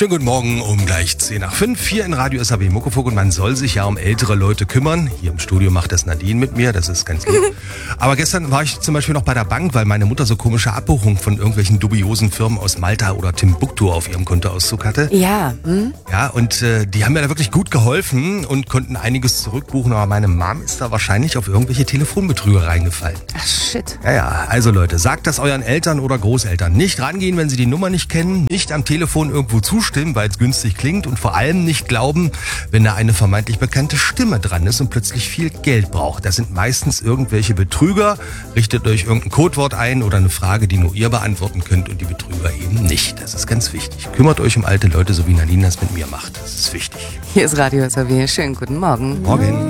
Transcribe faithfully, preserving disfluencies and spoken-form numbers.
Schönen guten Morgen um gleich zehn nach fünf hier in Radio S A B Muckefuck und man soll sich ja um ältere Leute kümmern. Hier im Studio macht das Nadine mit mir, das ist ganz lieb. Aber gestern war ich zum Beispiel noch bei der Bank, weil meine Mutter so komische Abbuchungen von irgendwelchen dubiosen Firmen aus Malta oder Timbuktu auf ihrem Kontoauszug hatte. Ja. Hm? Ja, und äh, die haben mir da wirklich gut geholfen und konnten einiges zurückbuchen, aber meine Mom ist da wahrscheinlich auf irgendwelche Telefonbetrüger reingefallen. Ach, shit. Ja, ja, also Leute, sagt das euren Eltern oder Großeltern. Nicht rangehen, wenn sie die Nummer nicht kennen, nicht am Telefon irgendwo zustimmen, weil es günstig klingt und vor allem nicht glauben, wenn da eine vermeintlich bekannte Stimme dran ist und plötzlich viel Geld braucht. Das sind meistens irgendwelche Betrüger. Richtet euch irgendein Codewort ein oder eine Frage, die nur ihr beantworten könnt und die Betrüger eben nicht. Das ist ganz wichtig. Kümmert euch um alte Leute, so wie Nadine das mit mir macht. Das ist wichtig. Hier ist Radio S A B. Schönen guten Morgen. Morgen.